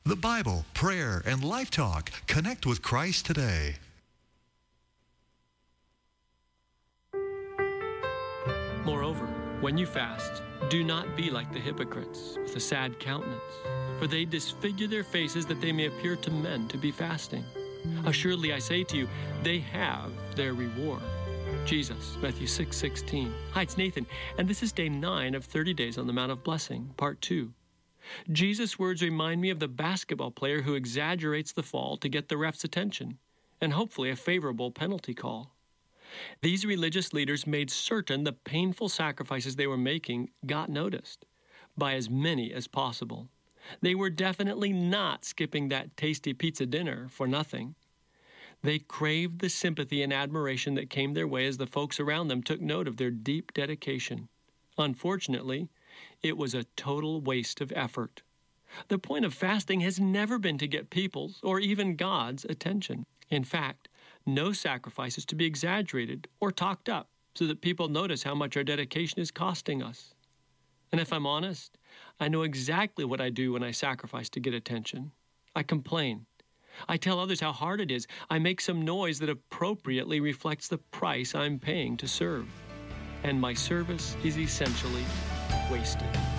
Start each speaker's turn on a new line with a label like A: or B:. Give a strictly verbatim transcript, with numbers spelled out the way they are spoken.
A: The Bible, prayer, and life talk. Connect with Christ today.
B: Moreover, when you fast, do not be like the hypocrites with a sad countenance, for they disfigure their faces that they may appear to men to be fasting. Assuredly, I say to you, they have their reward. Jesus, Matthew six sixteen. Hi, it's Nathan, and this is day nine of thirty days on the Mount of Blessing, part two. Jesus' words remind me of the basketball player who exaggerates the fall to get the ref's attention, and hopefully a favorable penalty call. These religious leaders made certain the painful sacrifices they were making got noticed by as many as possible. They were definitely not skipping that tasty pizza dinner for nothing. They craved the sympathy and admiration that came their way as the folks around them took note of their deep dedication. Unfortunately, it was a total waste of effort. The point of fasting has never been to get people's or even God's attention. In fact, no sacrifice is to be exaggerated or talked up so that people notice how much our dedication is costing us. And if I'm honest, I know exactly what I do when I sacrifice to get attention. I complain. I tell others how hard it is. I make some noise that appropriately reflects the price I'm paying to serve. And my service is essentially wasted.